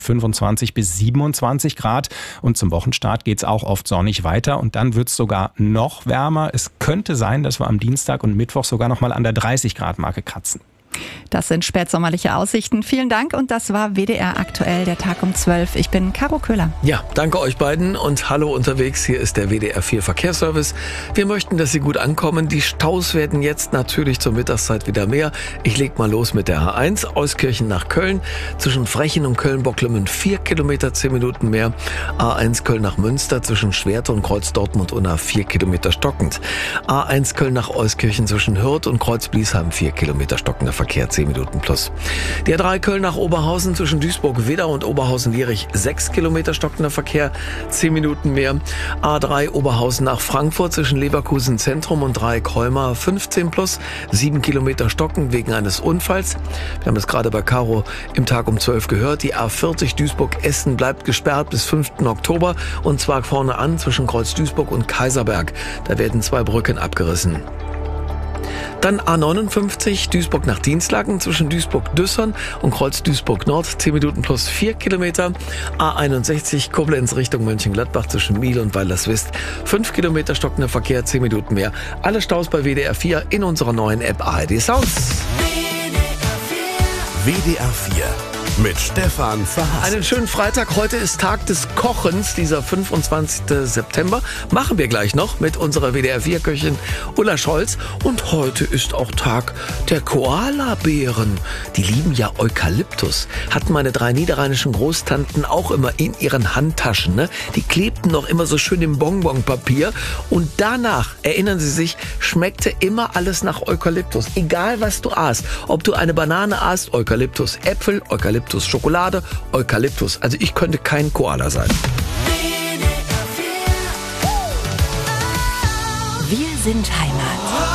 25 bis 27 Grad und zum Wochenstart geht's auch oft sonnig weiter und dann wird's sogar noch wärmer. Es könnte sein, dass wir am Dienstag und Mittwoch sogar noch mal an der 30 Grad Marke kratzen. Das sind spätsommerliche Aussichten. Vielen Dank und das war WDR aktuell, der Tag um 12. Ich bin Caro Köhler. Ja, danke euch beiden und hallo unterwegs. Hier ist der WDR 4 Verkehrsservice. Wir möchten, dass Sie gut ankommen. Die Staus werden jetzt natürlich zur Mittagszeit wieder mehr. Ich leg mal los mit der A1 Euskirchen nach Köln. Zwischen Frechen und Köln-Bocklemünd 4 Kilometer, 10 Minuten mehr. A1 Köln nach Münster zwischen Schwerte und Kreuz Dortmund Unna 4 Kilometer stockend. A1 Köln nach Euskirchen zwischen Hürth und Kreuz Bliesheim 4 Kilometer stockender Verkehr, 10 Minuten plus. Die A3 Köln nach Oberhausen zwischen Duisburg-Wedau und Oberhausen-Lierich 6 Kilometer stockender Verkehr, 10 Minuten mehr. A3 Oberhausen nach Frankfurt zwischen Leverkusen Zentrum und Dreieck-Holmer 15 plus, 7 Kilometer stocken wegen eines Unfalls. Wir haben es gerade bei Caro im Tag um 12 gehört. Die A40 Duisburg-Essen bleibt gesperrt bis 5. Oktober und zwar vorne an zwischen Kreuz Duisburg und Kaiserberg. Da werden 2 Brücken abgerissen. Dann A59 Duisburg nach Dinslaken zwischen Duisburg-Düssern und Kreuz Duisburg-Nord 10 Minuten plus 4 Kilometer. A61 Koblenz Richtung Mönchengladbach zwischen Miel und Weilerswist 5 Kilometer stockender Verkehr, 10 Minuten mehr. Alle Staus bei WDR 4 in unserer neuen App ARD Sounds. WDR 4 mit Stefan Verhaßt. Einen schönen Freitag. Heute ist Tag des Kochens, dieser 25. September. Machen wir gleich noch mit unserer WDR-4-Köchin Ulla Scholz. Und heute ist auch Tag der Koalabären. Die lieben ja Eukalyptus. Hatten meine 3 niederrheinischen Großtanten auch immer in ihren Handtaschen. Ne? Die klebten noch immer so schön im Bonbonpapier. Und danach, erinnern Sie sich, schmeckte immer alles nach Eukalyptus. Egal was du aßt. Ob du eine Banane aßt, Eukalyptus, Äpfel, Eukalyptus, Schokolade, Eukalyptus. Also ich könnte kein Koala sein. Wir sind Heimat.